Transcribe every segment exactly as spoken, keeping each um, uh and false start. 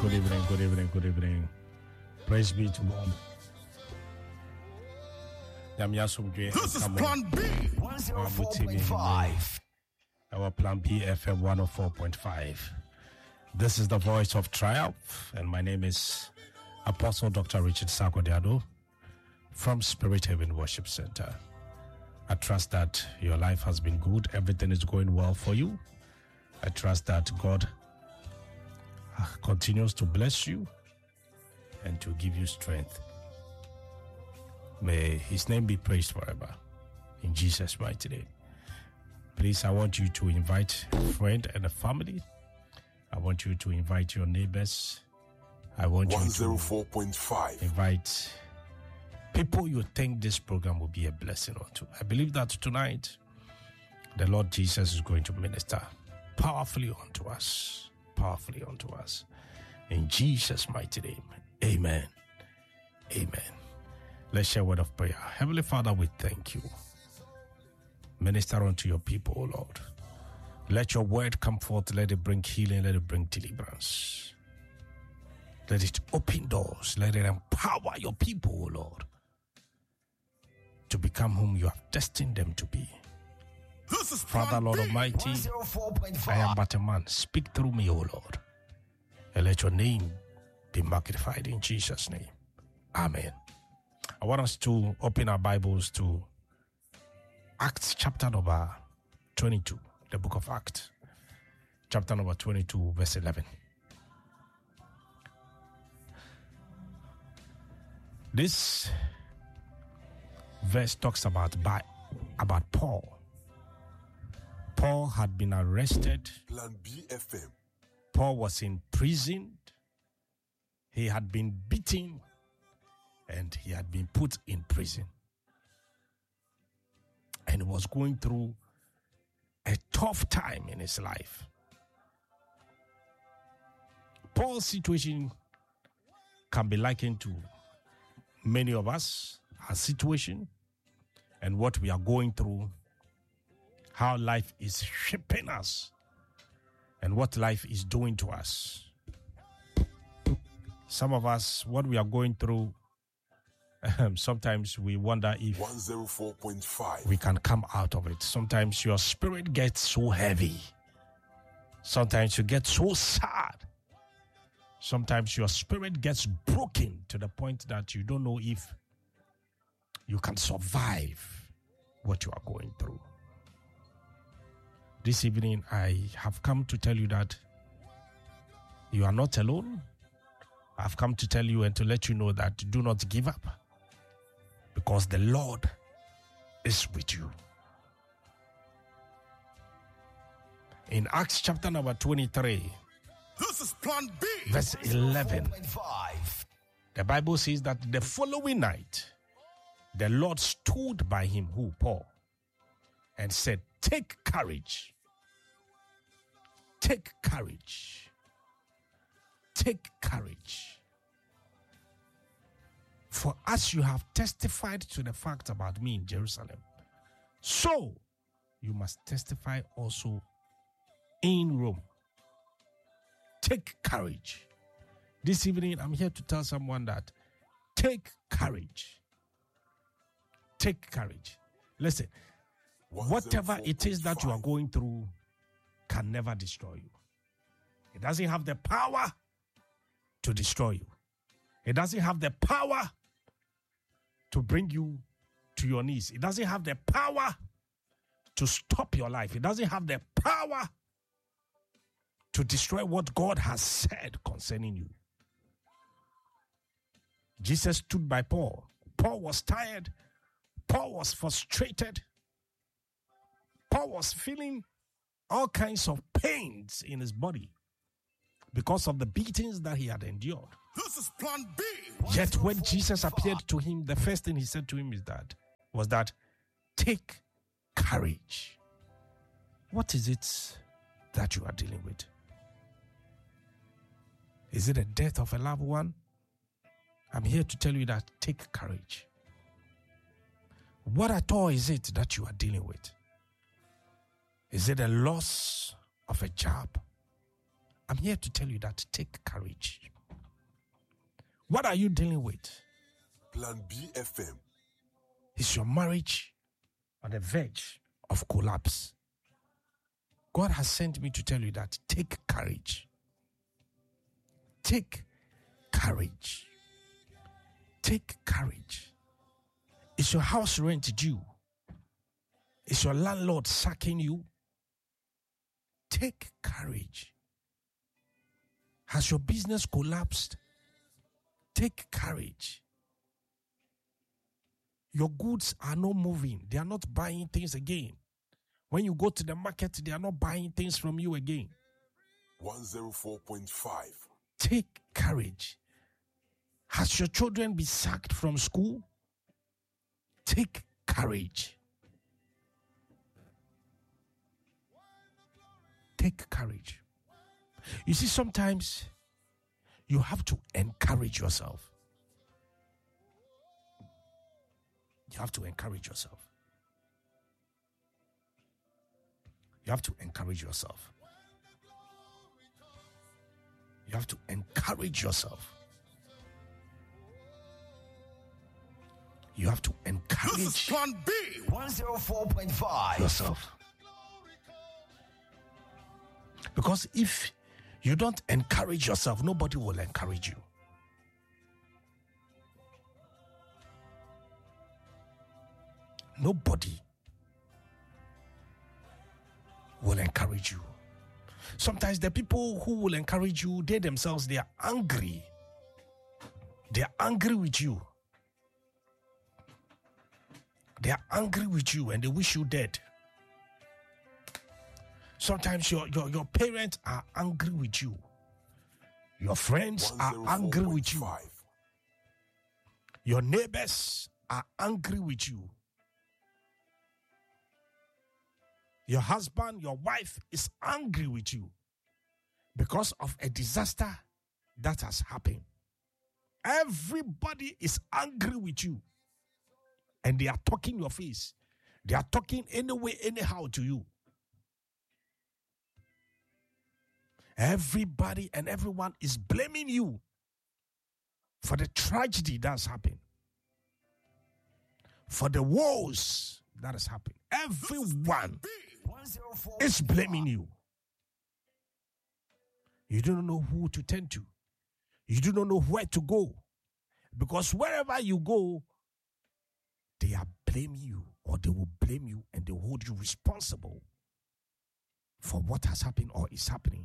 Good evening, good evening, good evening. Praise be to God. This is Plan B one oh four point five. Our Plan B F M one oh four point five. This is the voice of triumph, and my name is Apostle Doctor Richard Sarkodie from Spirit Haven Worship Center. I trust that your life has been good. Everything is going well for you. I trust that God continues to bless you and to give you strength. May his name be praised forever. In Jesus' mighty name. Please, I want you to invite a friend and a family. I want you to invite your neighbors. I want you to one oh four point five. Invite people you think this program will be a blessing unto. I believe that tonight, the Lord Jesus is going to minister powerfully unto us. Powerfully unto us. In Jesus' mighty name. Amen. Amen. Let's share a word of prayer. Heavenly Father, we thank you. Minister unto your people, O Lord. Let your word come forth. Let it bring healing. Let it bring deliverance. Let it open doors. Let it empower your people, O Lord, to become whom you have destined them to be. This is Father, Lord Almighty, I am but a man. Speak through me, O Lord, and let your name be magnified in Jesus' name. Amen. I want us to open our Bibles to Acts chapter number twenty-two, the book of Acts, chapter number twenty-two, verse eleven. This verse talks about by about Paul. Paul had been arrested. Plan B F M. Paul was imprisoned. He had been beaten. And he had been put in prison. And he was going through a tough time in his life. Paul's situation can be likened to many of us, our situation, and what we are going through, how life is shaping us, and what life is doing to us. Some of us, what we are going through, Um, sometimes we wonder if one oh four point five. we can come out of it. Sometimes your spirit gets so heavy. Sometimes you get so sad. Sometimes your spirit gets broken to the point that you don't know if you can survive what you are going through. This evening, I have come to tell you that you are not alone. I've come to tell you and to let you know that do not give up, because the Lord is with you. In Acts chapter number twenty-three, this is Plan B, verse eleven, the Bible says that the following night, the Lord stood by him, who, Paul, and said, take courage. Take courage. Take courage. For as you have testified to the fact about me in Jerusalem, so you must testify also in Rome. Take courage. This evening, I'm here to tell someone that take courage. Take courage. Listen, whatever it is that you are going through can never destroy you. It doesn't have the power to destroy you. It doesn't have the power to bring you to your knees. It doesn't have the power to stop your life. It doesn't have the power to destroy what God has said concerning you. Jesus stood by Paul. Paul was tired. Paul was frustrated. Paul was feeling all kinds of pains in his body because of the beatings that he had endured. This is Plan B. Yet when Jesus appeared to him, the first thing he said to him is that was that take courage. What is it that you are dealing with? Is it the death of a loved one? I'm here to tell you that take courage. What at all is it that you are dealing with? Is it a loss of a job? I'm here to tell you that take courage. What are you dealing with? Plan B F M. Is your marriage on the verge of collapse? God has sent me to tell you that take courage. Take courage. Take courage. Is your house rent due? Is your landlord sacking you? Take courage. Has your business collapsed? Take courage. Your goods are not moving. They are not buying things again. When you go to the market, they are not buying things from you again. one oh four point five. Take courage. Has your children been sacked from school? Take courage. Take courage. You see, sometimes you have to encourage yourself. You have to encourage yourself. You have to encourage yourself. You have to encourage yourself. You have to encourage This is Plan B. one oh four point five. yourself. Because if you don't encourage yourself, nobody will encourage you. Nobody will encourage you. Sometimes the people who will encourage you, they themselves, they are angry. They are angry with you. They are angry with you and they wish you dead. Sometimes your, your, your parents are angry with you. Your friends are angry with you. Your neighbors are angry with you. Your husband, your wife is angry with you because of a disaster that has happened. Everybody is angry with you. And they are talking your face. They are talking anyway, anyhow to you. Everybody and everyone is blaming you for the tragedy that's happened. For the woes that has happened. Everyone is blaming you. You do not know who to turn to. You do not know where to go. Because wherever you go, they are blaming you, or they will blame you and they will hold you responsible for what has happened or is happening.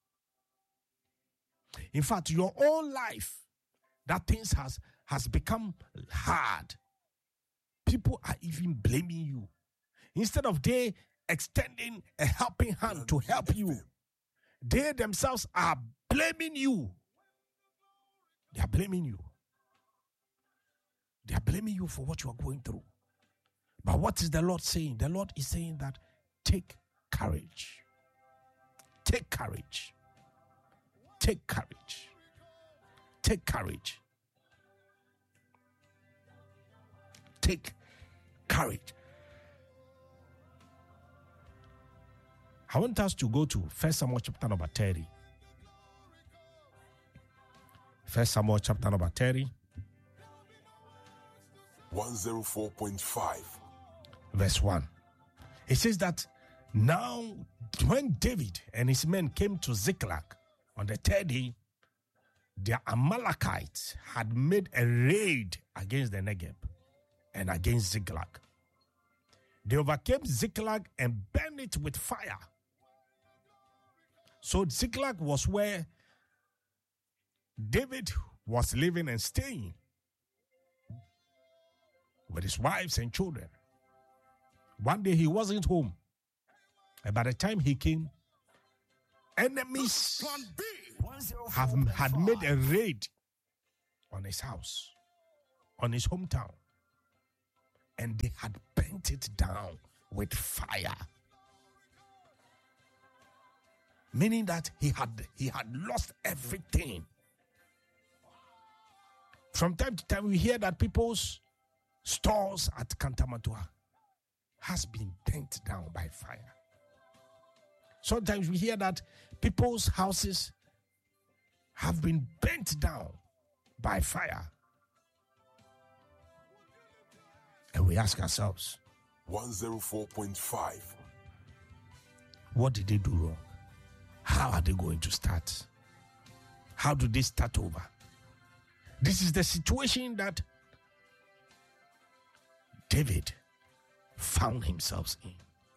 In fact, your own life, that things has, has become hard. People are even blaming you. Instead of they extending a helping hand to help you, they themselves are blaming you. They are blaming you. They are blaming you for what you are going through. But what is the Lord saying? The Lord is saying that take courage. Take courage. Take courage. Take courage. Take courage. I want us to go to First Samuel chapter number thirty. First Samuel chapter number thirty. one oh four point five. Verse one. It says that now when David and his men came to Ziklag on the third day, the Amalekites had made a raid against the Negev and against Ziklag. They overcame Ziklag and burned it with fire. So Ziklag was where David was living and staying with his wives and children. One day he wasn't home. And by the time he came, enemies have, had made a raid on his house, on his hometown. And they had burnt it down with fire. Meaning that he had, he had lost everything. From time to time, we hear that people's stores at Kantamatua has been burnt down by fire. Sometimes we hear that people's houses have been burnt down by fire. And we ask ourselves, one oh four point five. what did they do wrong? How are they going to start? How do they start over? This is the situation that David found himself in.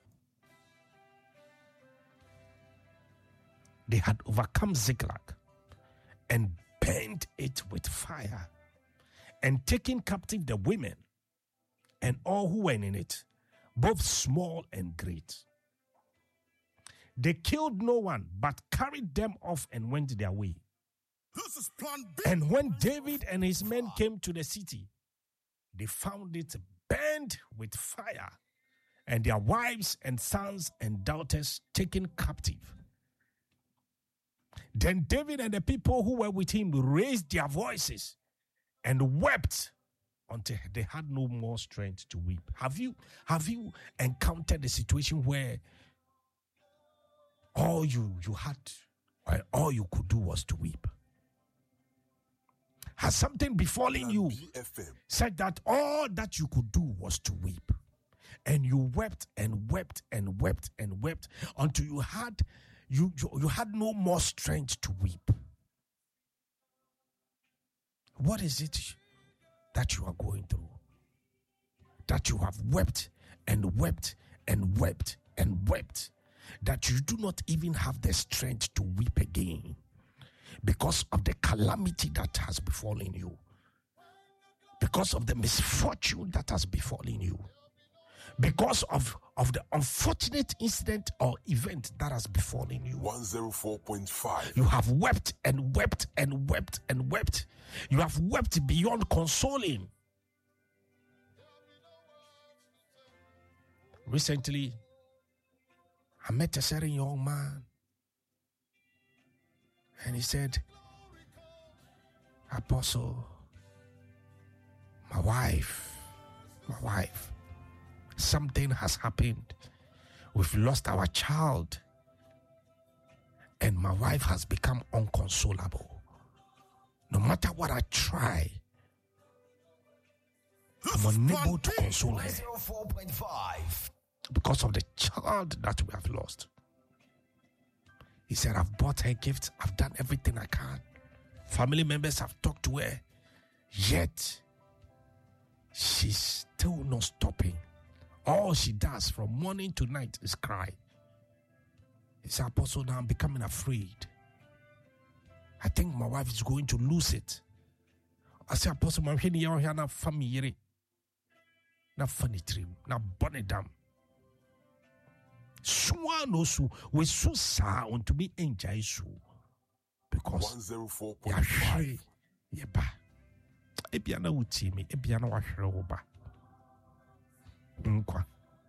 They had overcome Ziklag and burned it with fire and taken captive the women and all who were in it, both small and great. They killed no one, but carried them off and went their way. This is plan B. And when David and his men came to the city, they found it burned with fire, and their wives and sons and daughters taken captive. Then David and the people who were with him raised their voices and wept until they had no more strength to weep. Have you have you encountered a situation where all you you had, or all you could do was to weep? Has something befallen Plan you B F M. said that all that you could do was to weep, and you wept and wept and wept and wept until you had you you, you had no more strength to weep? What is it that you are going through, that you have wept and wept and wept and wept, that you do not even have the strength to weep again because of the calamity that has befallen you, because of the misfortune that has befallen you, because of, of the unfortunate incident or event that has befallen you? one oh four point five. You have wept and wept and wept and wept. You have wept beyond consoling. Recently, I met a certain young man, and he said, Apostle, my wife, my wife, something has happened. We've lost our child, and my wife has become unconsolable. No matter what I try, I'm unable to console her one oh four point five. because of the child that we have lost. He said, I've bought her gifts, I've done everything I can. Family members have talked to her, yet she's still not stopping. All she does from morning to night is cry. He said, Apostle, now I'm becoming afraid. I think my wife is going to lose it. I said, Apostle, I'm here now, na family, na funny dream, na bonnet dam. Swan also we so sa on to be enjoy so because one oh four ya point five. hwe ye ba ebia na wuti me ebia na wa hwere wo ba nkwa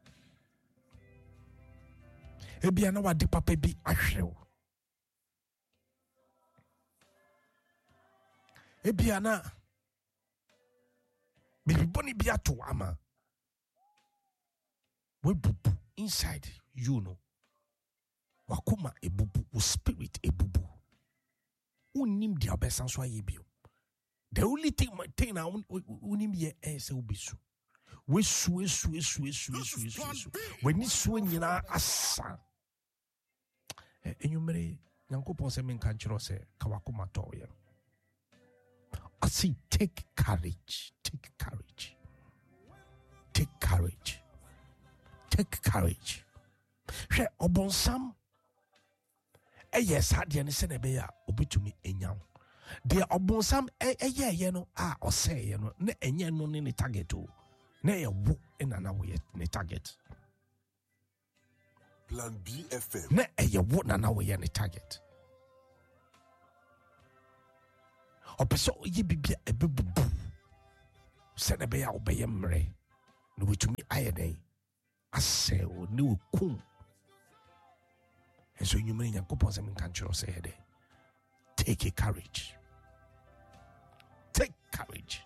ebia na wa de papa bi ahwere wo ebia na bibi boni bi ato ama we bubu inside you know wakuma ebubu o spirit ebubu unim dia besan so ayebio. The only thing my thing na unim ye e se obisu we su esu esu esu esu esu esu when ni su nyina asa enyumere Nyankopon se men kan chiro se ka wakuma to ye. I say take courage, take courage, take courage. Take courage. Hwɛ ɔbɔnsam ɛyɛ saa deɛ ne sɛ na ɛbɛyɛ a obetumi enya wo. Deɛ ɔbɔnsam ɛyɛɛyɛ no a ɔsɛɛyɛ no na ɛnyɛ no ne ne target o. Na ɛyɛ wo ɛna na woyɛ ne target. Plan B F M. Na ɛyɛ wo na na woyɛ ne target. Ɔpɛ sɛ ɔyɛ biribi a ɛbɛbubu sɛ na ɛbɛyɛ a ɔbɛyɛ mmerɛ na obetumi ayɛ dɛn asɛ o ne o kum. And so you mean you go some country or say take a courage. Take courage.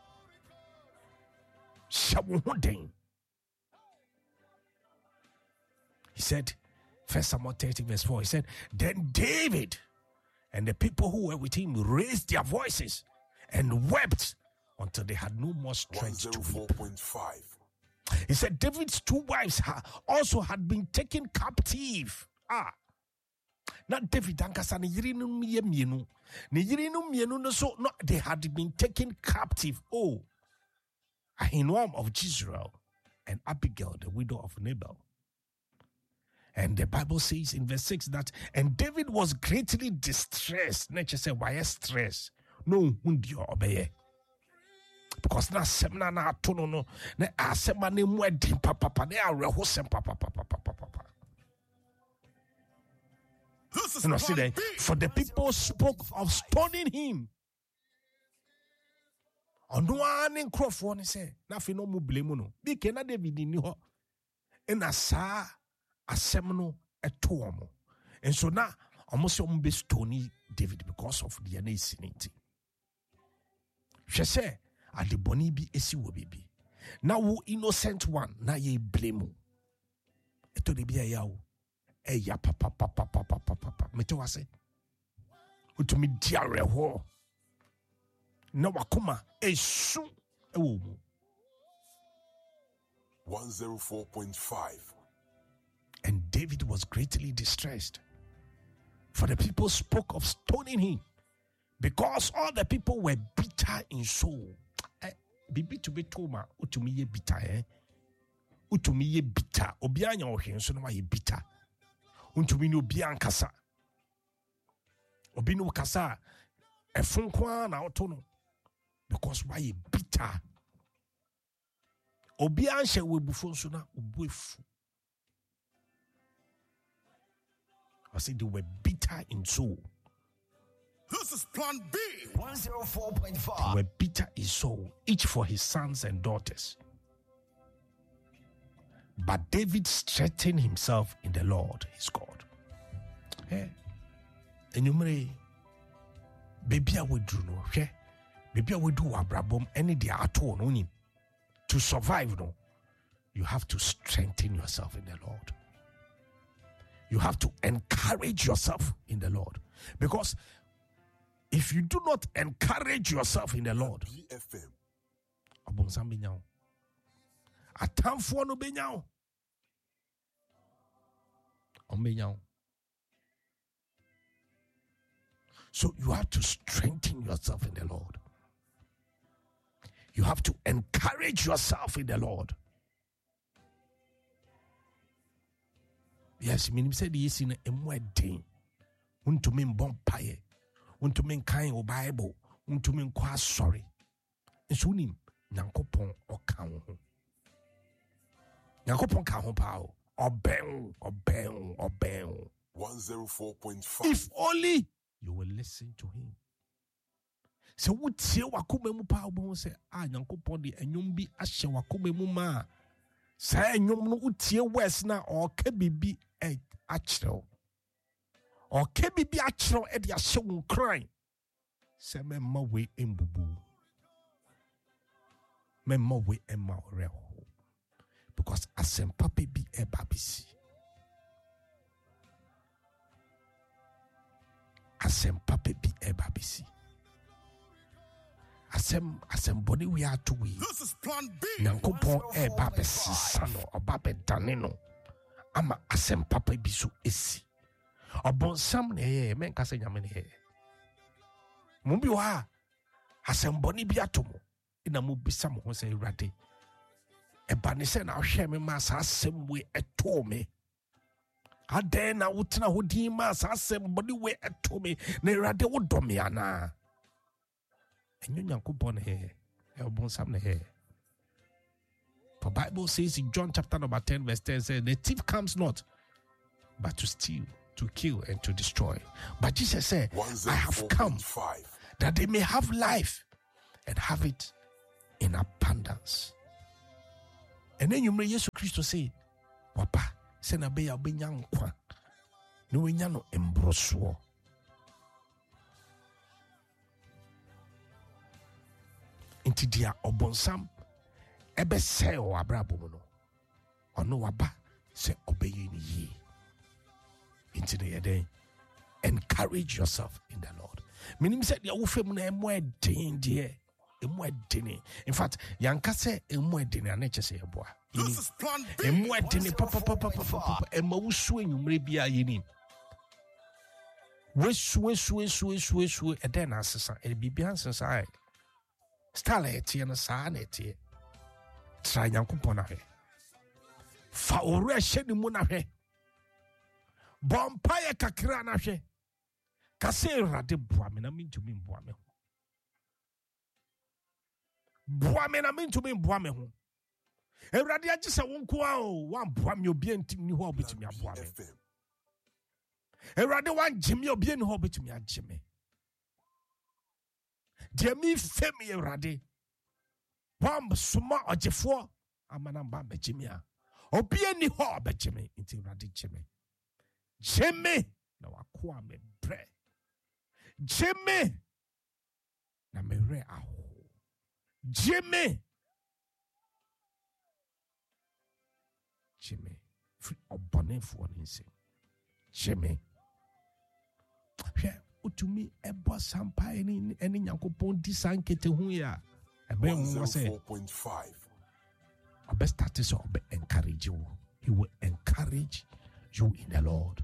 He said, First Samuel thirty verse four, he said, then David and the people who were with him raised their voices and wept until they had no more strength to weep. one oh four point five. He said David's two wives ha- also had been taken captive. Ah. Not David ankasa ne yere no ye mienu. Ne yere no mienu no so no, they had been taken captive. Oh. Ahinoam of Jezreel and Abigail, the widow of Nabal. And the Bible says in verse six that, and David was greatly distressed. Nature said, why stress? No, undi obey. Because na semna na atono no, na asema ne mwedi papa papa, ne areho sem papa papa papa papa. You know, see there, for the people spoke of stoning him. Ono ane nkrofo ne say, na fe no mu blame no. Bi ke na David ni ho. E na sa asem no eto omo. And so now almost omo be stone David because of the anasinity. She say adeboni bi esi wo bibi. Na wo innocent one na ye blame. Eto de bia ya wo. E ya papa papa papa papa. Me to wase. Utumi diare ho. Na wakoma esu e wo mu. one oh four point five. And David was greatly distressed, for the people spoke of stoning him, because all the people were bitter in soul. Bibi to be toma, utumi ye bitter, eh? Utumi ye bitter. Obianya ohen so no ye bitter. Utumi no bian kasa. Obino kasa. Efun kwa na otono. Because why ye bitter? Obian she we bufon so na ubuefu. I said they were bitter in soul. This is Plan B. one oh four point They five. were bitter in soul, each for his sons and daughters. But David strengthened himself in the Lord, his God. Eh? And you may, baby, I would do no, okay? Baby, I would do a brabum any day at all, no need. To survive, no, you have to strengthen yourself in the Lord. You have to encourage yourself in the Lord. Because if you do not encourage yourself in the Lord, B F M. abonsam be nyaw. Atamfo no be nyaw. On be nyaw. So you have to strengthen yourself in the Lord. You have to encourage yourself in the Lord. Yes, meaning said yes in a wedding. Unto mean bompaye. Unto mean kind o Bible. Unto mean quite sorry. And soon him, Nankopon or Kaho. Nankopon Kaho Pao. Or bang, or bang, or bang. one oh four point five. If only you will listen to him. So what say wakume mu pa obo say ah Nyankopon de enyum bi ahye wakume mu ma. Say enyum no utie west na or ka bibi e akyerɛw. Or ka bibi akyerɛw e de ahye wo kran. Say memma we embubu. Memma we emma oreho. Because asempa bi e babisi. Asempa bi e babisi. Asem asem body we are to we. This is Plan B. Nyankopon e ba be sisa no, oba be dane no. Ama asem papa bi so esi. Obonsam na ye men ka se nyame na ye. Mo bi wa asem body bi atomo. Ina mo bisa mo ho se Awurade. E ba ne se na hwe me ma sa asem we eto me. Aden na wotena hodi ma sa asem body we eto me. Na Awurade wo do me ana. And you Nyankopon here, Elbonsam here. For Bible says in John chapter number ten, verse ten says, the thief comes not but to steal, to kill, and to destroy. But Jesus said, I have come that they may have life and have it in abundance. And then you may Jesus Christ say, Papa, send a beya benyang kwa. No wenyano embrosuo. Inti dia obonsam ebe se o abrabo mu no ono waba se obeye ni yi into the day. Encourage yourself in the Lord. Meaning said the ufem na emo edin de emo edin. In fact, yanka say emo edin na neche say eboa. This is Plan B. Emo edin papa papa papa papa emo usu enwumre bia yini. Wesu wesu wesu wesu wesu eden asesa e bibia asesa ai. Style etie na sa na etie. Tra Nyankopon na hwe. Fa ore hye ni mu na hwe. Bompa ye kakra na hwe. Kase Awurade boa me na mentumi mboa me ho. Boa me na mentumi mboa me ho. Awurade agye se wo nko a o, wan boa me obi antim ni ho obetumi aboa me. Awurade wan gye obi ani ho obetumi agye me. De mi fem Awurade. Wan soma ogyefo amana mba begye me a. Obi ani ho obegye me, nti Awurade gye me. Gye me na wakoa me bre. Jimmy na mere aho. Jimmy Jimmy free obone for nse. Jimmy hwe utumi ebo sampa eni eni Nyankopon di sankete hu ya ebe mu say four point five. Obe start so obe encourage you. He will encourage you in the Lord.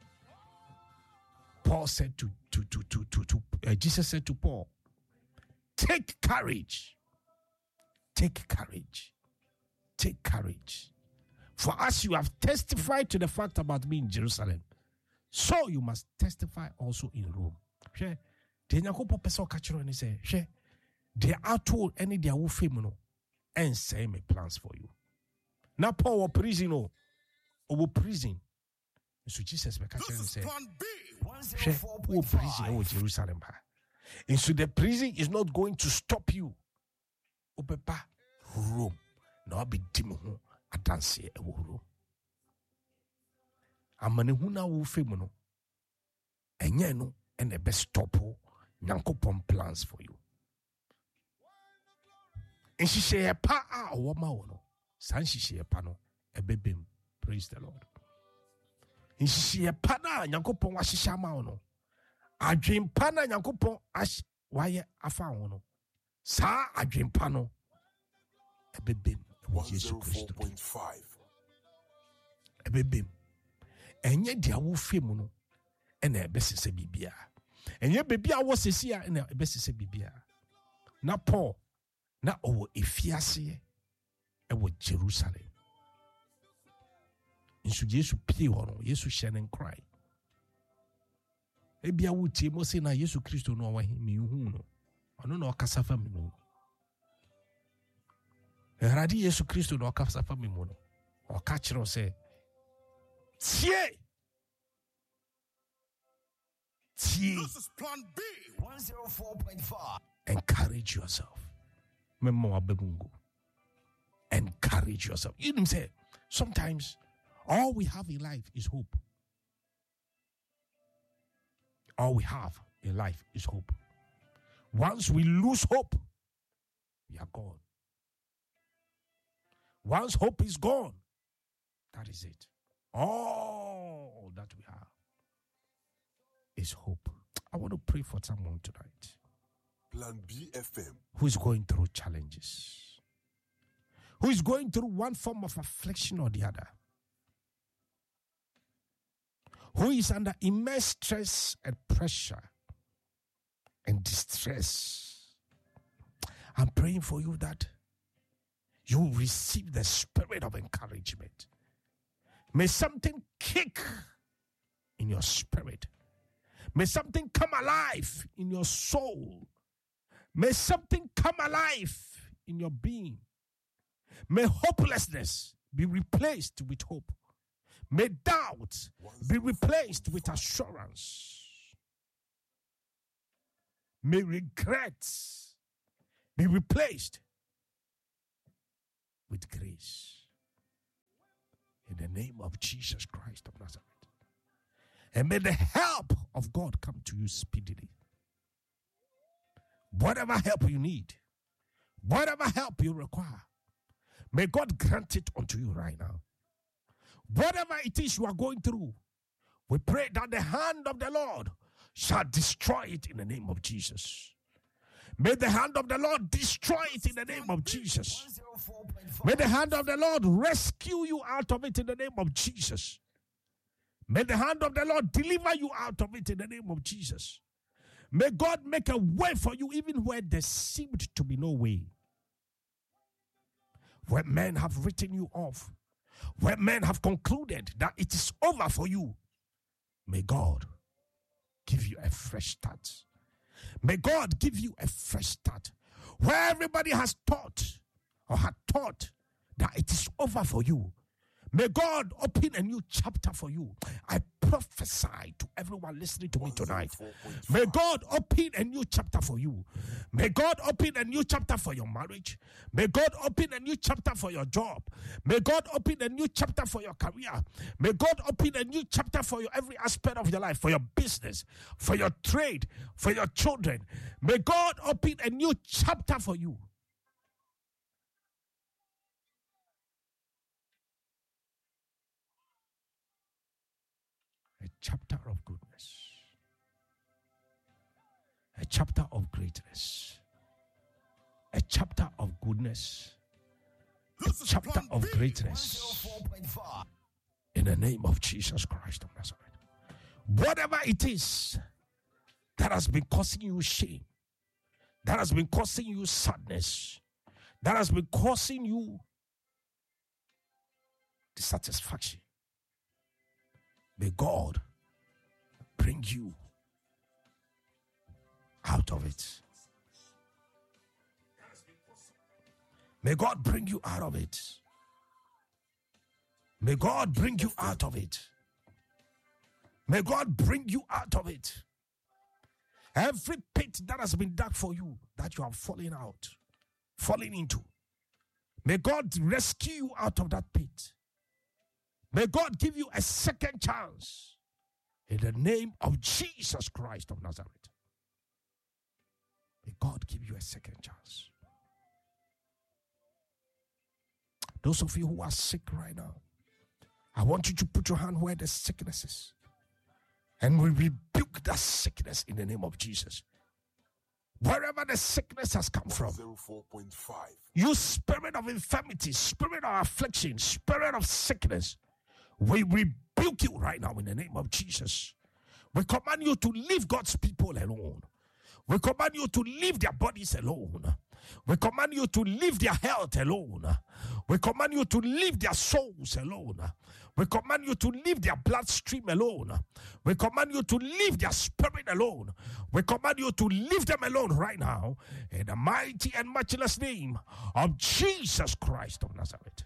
Paul said to to to to to, to uh, Jesus said to Paul, take courage, take courage, take courage. For as you have testified to the fact about me in Jerusalem, so you must testify also in Rome. She, the Nyankopon person catch you and say, she, they are told any their who fame no, and say me plans for you. Now Paul was prison or or prison. So Jesus make catch you and say. Share who prison or Jerusalem. And so the prison is not going to stop you. Obepa Rome. No be dimu adanse e wo Rome. Amane huna wo femu no. Enye no and the best stop Nyankopon plans for you. And she say pa a o ma wo no. San she say pa no ebebem. Praise the Lord. Nshishie pana Nyankopon wahihya ma wo no adwempa na Nyankopon waye afa wo no sa adwempa no ebebem Yesu Kristo ebebem enye dia wo fem no ena ebesese bibia enye bebia wo sesi a ena ebesese bibia na Paul na owo efiase e wo Jerusalem. Insu Yesu pie hono Yesu shenen cry ebia wutie mo se na Yesu Kristo no wa mi hu no ono na okasafa mi no eradi Yesu Kristo no okasafa mi mo no oka kire se tie tie. This is Plan B. one oh four point five. Encourage yourself. Memo abebungu. Encourage yourself. You know say sometimes all we have in life is hope. All we have in life is hope. Once we lose hope, we are gone. Once hope is gone, that is it. All that we have is hope. I want to pray for someone tonight. Plan B F M. Who is going through challenges? Who is going through one form of affliction or the other? Who is under immense stress and pressure and distress? I'm praying for you that you will receive the spirit of encouragement. May something kick in your spirit. May something come alive in your soul. May something come alive in your being. May hopelessness be replaced with hope. May doubt be replaced with assurance. May regrets be replaced with grace. In the name of Jesus Christ of Nazareth. And may the help of God come to you speedily. Whatever help you need, whatever help you require, may God grant it unto you right now. Whatever it is you are going through, We pray that the hand of the Lord shall destroy it in the name of Jesus. May the hand of the Lord destroy it in the name of Jesus. May the hand of the Lord rescue you out of it in the name of Jesus. May the hand of the Lord deliver you out of it in the name of Jesus. May God make a way for you even where there seemed to be no way. Where men have written you off. Where men have concluded that it is over for you. May God give you a fresh start. May God give you a fresh start. Where everybody has thought or had thought that it is over for you. May God open a new chapter for you. I prophesy to everyone listening to me tonight. May God open a new chapter for you. May God open a new chapter for your marriage. May God open a new chapter for your job. May God open a new chapter for your career. May God open a new chapter for your every aspect of your life, for your business, for your trade, for your children. May God open a new chapter for you. A chapter of goodness. A chapter of greatness. A chapter of goodness. A chapter of greatness. In the name of Jesus Christ of Nazareth. Whatever it is that has been causing you shame, that has been causing you sadness, that has been causing you dissatisfaction, may God bring you out of it. May God bring you out of it. May God bring you out of it. May God bring you out of it. Every pit that has been dug for you, that you have fallen out, fallen into, may God rescue you out of that pit. May God give you a second chance in the name of Jesus Christ of Nazareth. May God give you a second chance. Those of you who are sick right now, I want you to put your hand where the sickness is. And we rebuke that sickness in the name of Jesus. Wherever the sickness has come from, four point five. You spirit of infirmity, spirit of affliction, spirit of sickness, we rebuke you right now in the name of Jesus. We command you to leave God's people alone. We command you to leave their bodies alone. We command you to leave their health alone. We command you to leave their souls alone. We command you to leave their bloodstream alone. We command you to leave their spirit alone. We command you to leave them alone right now in the mighty and matchless name of Jesus Christ of Nazareth.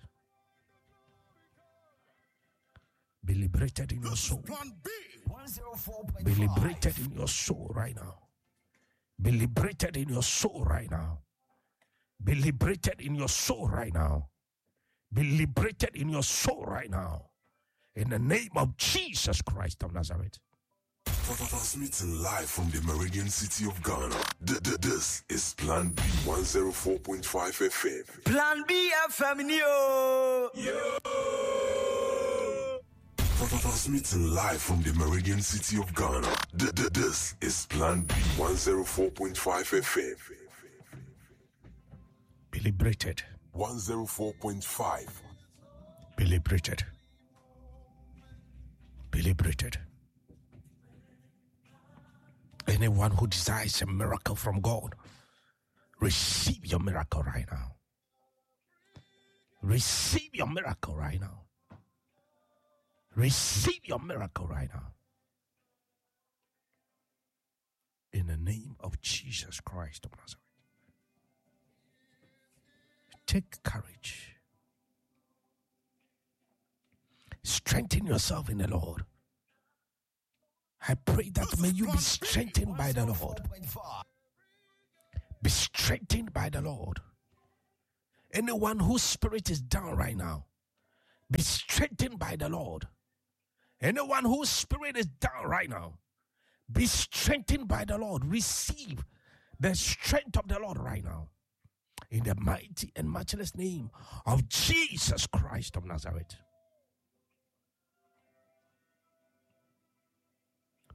Be liberated in your soul. Be liberated in your soul right now. Be liberated in your soul right now. Be liberated in your soul right now. Be liberated in your soul right now. In the name of Jesus Christ of Nazareth. Transmitting live from the Meridian City of Ghana. D- d- This is Plan B one oh four point five F M. Plan B F M, yo. Transmitting live from the Meridian City of Ghana. D- d- This is Plan B one oh four point five F M. Be liberated. one oh four point five. Be liberated. Be liberated. Anyone who desires a miracle from God, receive your miracle right now. Receive your miracle right now. Receive your miracle right now. In the name of Jesus Christ of Nazareth. Take courage. Strengthen yourself in the Lord. I pray that may you be strengthened by the Lord. Be strengthened by the Lord. Anyone whose spirit is down right now, be strengthened by the Lord. Anyone whose spirit is down right now, be strengthened by the Lord. Receive the strength of the Lord right now. In the mighty and matchless name of Jesus Christ of Nazareth.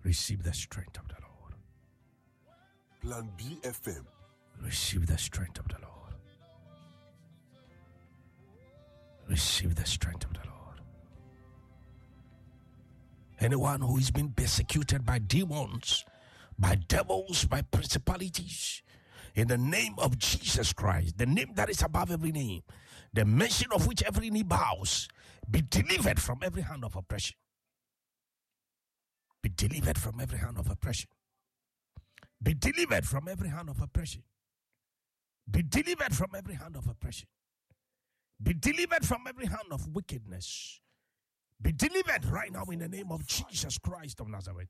Receive the strength of the Lord. Plan B F M. Receive the strength of the Lord. Receive the strength of the Lord. Anyone who is being persecuted by demons, by devils, by principalities, in the name of Jesus Christ, the name that is above every name, the mention of which every knee bows, be delivered from every hand of oppression. Be delivered from every hand of oppression. Be delivered from every hand of oppression. Be delivered from every hand of oppression. Be delivered from every hand of wickedness. Be delivered right now in the name of Jesus Christ of Nazareth.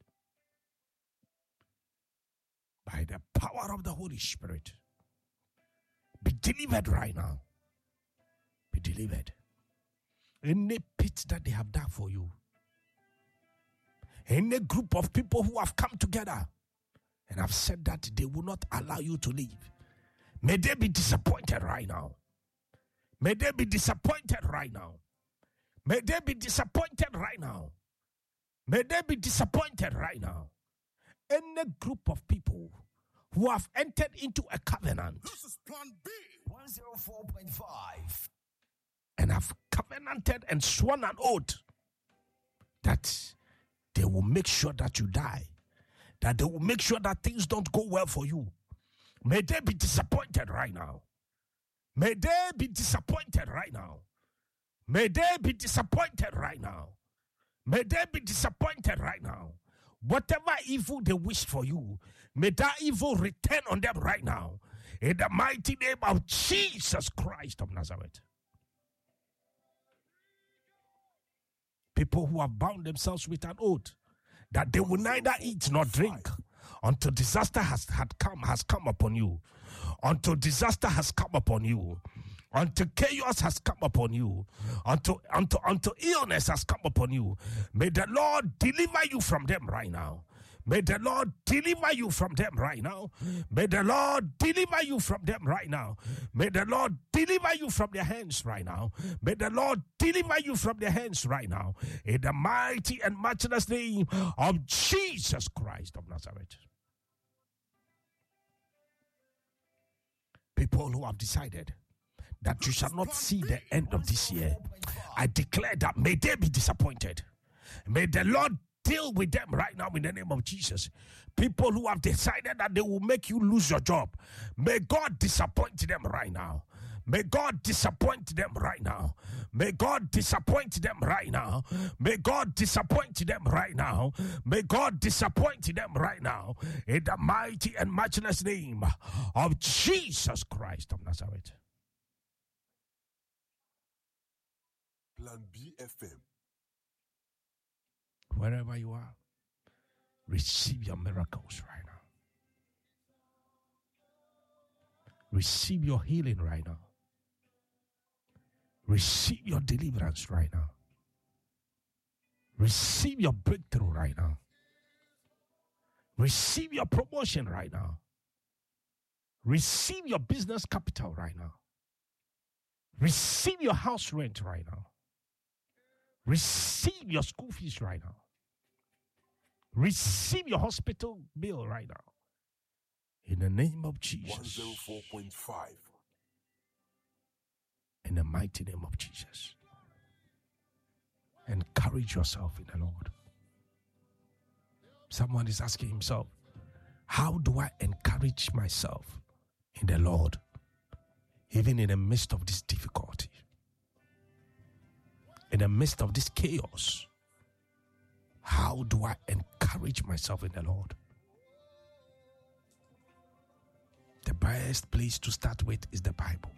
By the power of the Holy Spirit. Be delivered right now. Be delivered. Any pit that they have dug for you. Any group of people who have come together and have said that they will not allow you to leave. May they be disappointed right now. May they be disappointed right now. May they be disappointed right now. May they be disappointed right now. Any group of people who have entered into a covenant. This is Plan B one oh four point five. And have covenanted and sworn an oath that they will make sure that you die. That they will make sure that things don't go well for you. May they be disappointed right now. May they be disappointed right now. May they be disappointed right now. May they be disappointed right now. Whatever evil they wish for you, may that evil return on them right now. In the mighty name of Jesus Christ of Nazareth. People who have bound themselves with an oath that they will neither eat nor drink until disaster has had come has come upon you. Until disaster has come upon you. Until chaos has come upon you. Until, until, until illness has come upon you. May the Lord deliver you from them right now. May the Lord deliver you from them right now. May the Lord deliver you from them right now. May the Lord deliver you from their hands right now. May the Lord deliver you from their hands right now. In the mighty and matchless name of Jesus Christ of Nazareth. People who have decided that you shall not see the end of this year, I declare that may they be disappointed. May the Lord deal with them right now in the name of Jesus. People who have decided that they will make you lose your job, may God disappoint them right now. May God disappoint them right now. May God disappoint them right now. May God disappoint them right now. May God disappoint them right now. In the mighty and matchless name of Jesus Christ of Nazareth. Plan B F M. Wherever you are, receive your miracles right now. Receive your healing right now. Receive your deliverance right now. Receive your breakthrough right now. Receive your promotion right now. Receive your business capital right now. Receive your house rent right now. Receive your school fees right now. Receive your hospital bill right now. In the name of Jesus. one oh four point five. In the mighty name of Jesus. Encourage yourself in the Lord. Someone is asking himself, how do I encourage myself in the Lord, even in the midst of this difficulty? In the midst of this chaos, how do I encourage myself in the Lord? The best place to start with is the Bible.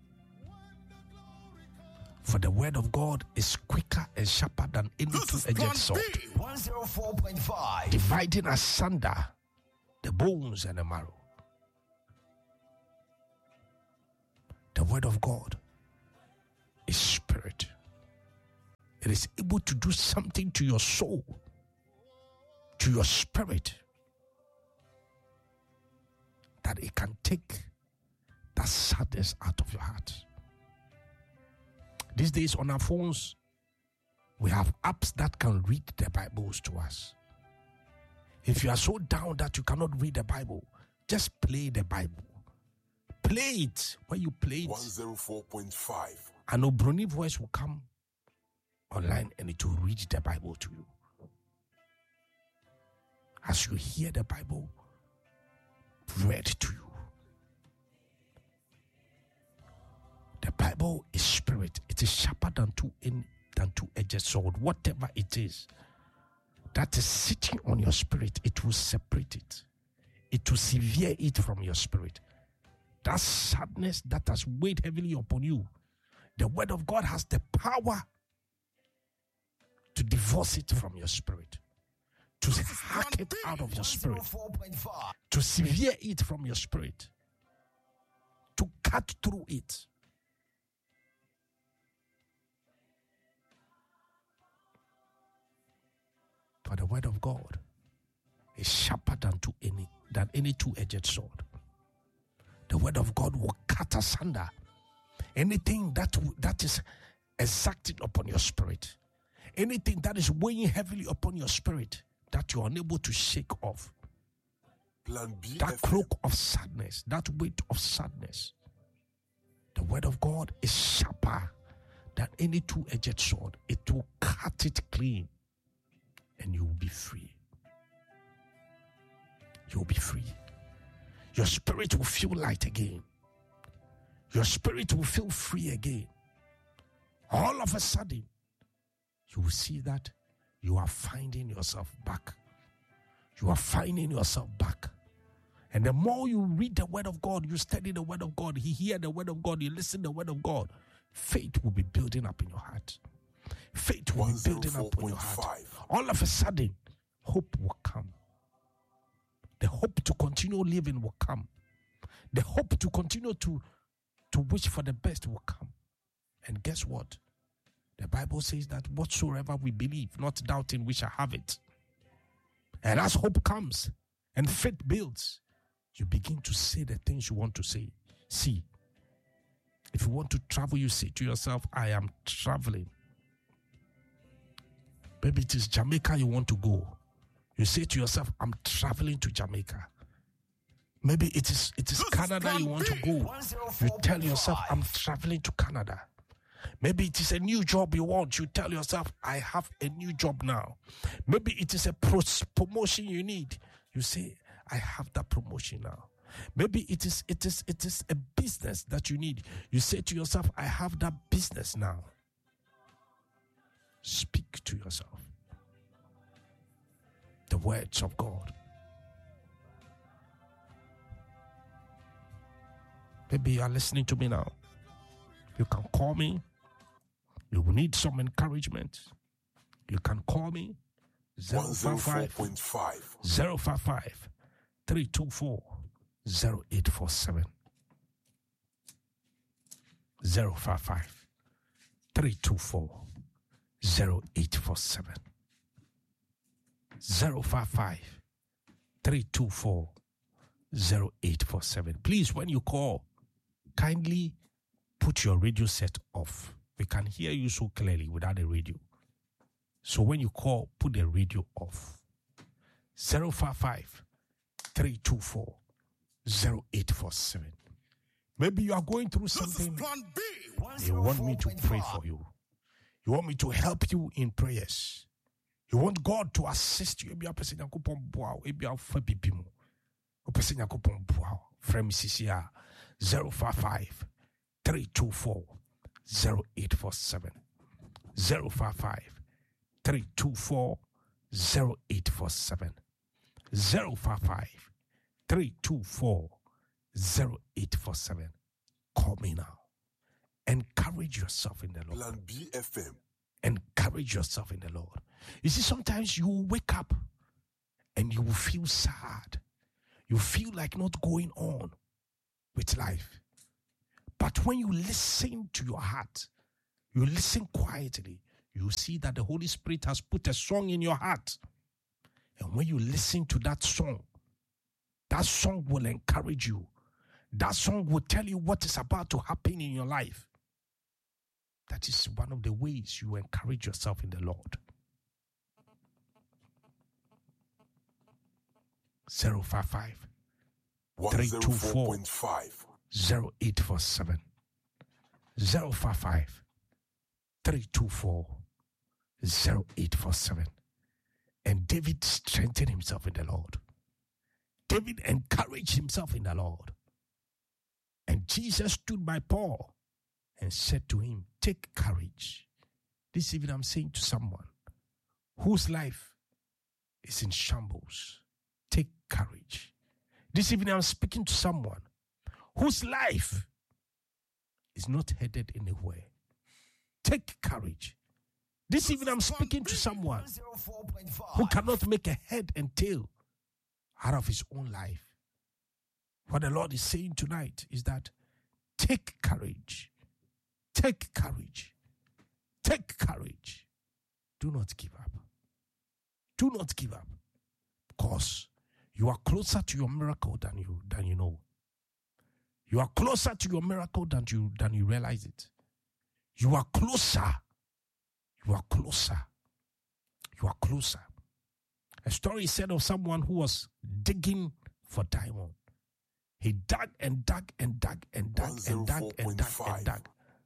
For the word of God is quicker and sharper than any two-edged sword, one oh four point five. dividing asunder the bones and the marrow. The word of God is spirit. It is able to do something to your soul, to your spirit, that it can take that sadness out of your heart. These days on our phones, we have apps that can read the Bibles to us. If you are so down that you cannot read the Bible, just play the Bible. Play it. When you play it, one oh four point five. an Obroni voice will come online and it will read the Bible to you. As you hear the Bible read to you. The Bible is spirit. It is sharper than two in than two-edged sword. Whatever it is that is sitting on your spirit, it will separate it. It will sever it from your spirit. That sadness that has weighed heavily upon you, the word of God has the power to divorce it from your spirit, to hack it out of your spirit, to sever it from your spirit, to cut through it. For the word of God is sharper than to any than any two-edged sword. The word of God will cut asunder anything that that is exacting upon your spirit, anything that is weighing heavily upon your spirit that you are unable to shake off. Plan B That F M. cloak of sadness, that weight of sadness. The word of God is sharper than any two-edged sword. It will cut it clean. And you will be free. You will be free. Your spirit will feel light again. Your spirit will feel free again. All of a sudden, you will see that you are finding yourself back. You are finding yourself back. And the more you read the word of God, you study the word of God, you hear the word of God, you listen to the word of God, faith will be building up in your heart. Faith will be building up in your heart. All of a sudden, hope will come. The hope to continue living will come. The hope to continue to, to wish for the best will come. And guess what? The Bible says that whatsoever we believe, not doubting, we shall have it. And as hope comes and faith builds, you begin to say the things you want to say. See, if you want to travel, you say to yourself, I am traveling. Maybe it is Jamaica you want to go. You say to yourself, I'm traveling to Jamaica. Maybe it is it is Canada you want to go. You tell yourself, I'm traveling to Canada. Maybe it is a new job you want. You tell yourself, I have a new job now. Maybe it is a pros- promotion you need. You say, I have that promotion now. Maybe it is it is it is a business that you need. You say to yourself, I have that business now. Speak to yourself the words of God. Maybe you are listening to me now. You can call me. You will need some encouragement. You can call me zero five five zero five five three two four zero eight four seven zero five five three two four zero eight four seven zero five five three two four zero eight four seven. Please, when you call, kindly put your radio set off. We can hear you so clearly without a radio. So when you call, put the radio off. zero five five three two four zero eight four seven. Maybe you are going through something. You want me to pray for you. You want me to help you in prayers. You want God to assist you. zero five five three two four zero eight four seven zero five five three two four zero eight four seven zero five five three two four zero eight four seven. Call me now. Encourage yourself in the Lord. Plan B F M. Encourage yourself in the Lord. You see, sometimes you will wake up and you will feel sad. You feel like not going on with life. But when you listen to your heart, you listen quietly, you see that the Holy Spirit has put a song in your heart. And when you listen to that song, that song will encourage you. That song will tell you what is about to happen in your life. That is one of the ways you encourage yourself in the Lord. zero five five three two four zero eight four seven. zero five five three two four zero eight four seven. And David strengthened himself in the Lord. David encouraged himself in the Lord. And Jesus stood by Paul and said to him, take courage. This evening I'm saying to someone whose life is in shambles, take courage. This evening I'm speaking to someone whose life is not headed anywhere. Take courage. This evening I'm speaking to someone who cannot make a head and tail out of his own life. What the Lord is saying tonight is that take courage. Take courage. Take courage. Do not give up. Do not give up. Because you are closer to your miracle than you than you know. You are closer to your miracle than you than you realize it. You are closer. You are closer. You are closer. A story is said of someone who was digging for diamond. He dug and dug and dug and dug and dug and dug and dug.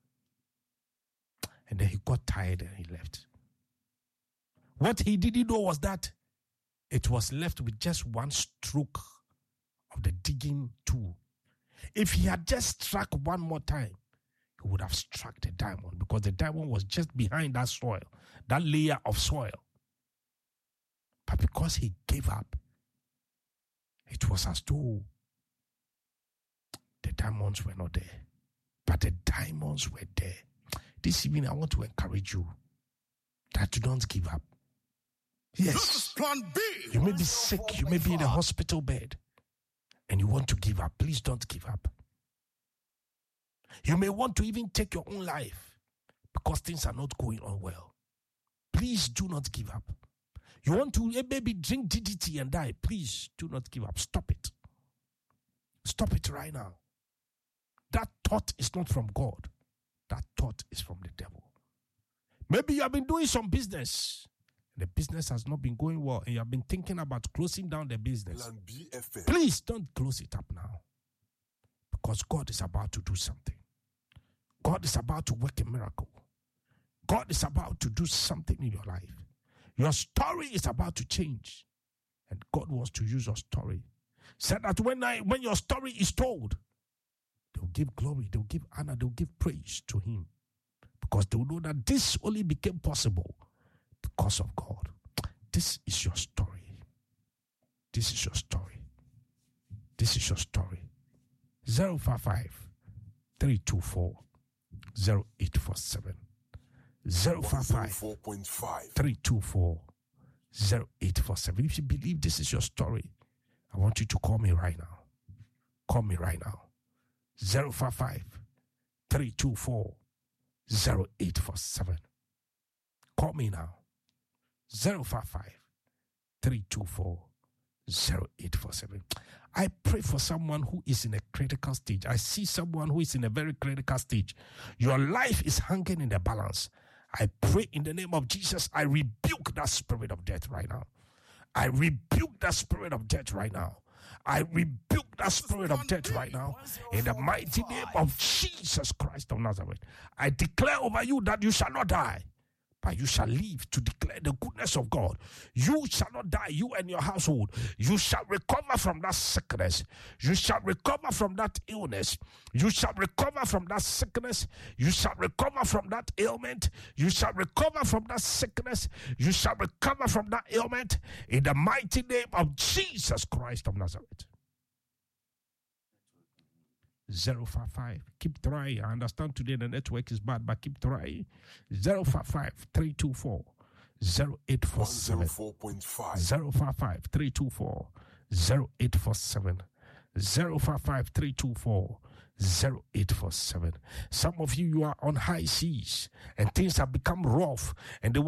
And then he got tired and he left. What he didn't know was that it was left with just one stroke of the digging tool. If he had just struck one more time, he would have struck the diamond, because the diamond was just behind that soil, that layer of soil. But because he gave up, it was as though the diamonds were not there. But the diamonds were there. This evening, I want to encourage you that you don't give up. Yes, Plan B. You may be sick, you may be in a hospital bed, and you want to give up. Please don't give up. You may want to even take your own life because things are not going on well. Please do not give up. You want to maybe drink D D T and die. Please do not give up. Stop it. Stop it right now. That thought is not from God. That thought is from the devil. Maybe you have been doing some business. The business has not been going well, and you have been thinking about closing down the business. Please don't close it up now, because God is about to do something. God is about to work a miracle. God is about to do something in your life. Your story is about to change, and God wants to use your story. Said that when I, when your story is told, they'll give glory, they'll give honor, they'll give praise to Him, because they will know that this only became possible because of God. This is your story. This is your story. This is your story. zero five five three two four zero eight four seven. zero five five three two four zero eight four seven. If you believe this is your story, I want you to call me right now. Call me right now. zero five five three two four zero eight four seven. Call me now. zero five five three two four zero eight four seven. I pray for someone who is in a critical stage. I see someone who is in a very critical stage. Your life is hanging in the balance. I pray in the name of Jesus, I rebuke that spirit of death right now. I rebuke that spirit of death right now. I rebuke that spirit of death right now in the mighty name of Jesus Christ of Nazareth. I declare over you that you shall not die, but you shall live to declare the goodness of God. You shall not die, you and your household. You shall recover from that sickness. You shall recover from that illness. You shall recover from that sickness. You shall recover from that ailment. You shall recover from that sickness. You shall recover from that ailment in the mighty name of Jesus Christ of Nazareth. zero five five. Keep trying. I understand today the network is bad, but keep trying. zero five five three two four zero eight four seven. zero five five three two four zero eight four seven. zero five five three two four zero eight four seven. Some of you, you are on high seas and things have become rough, and they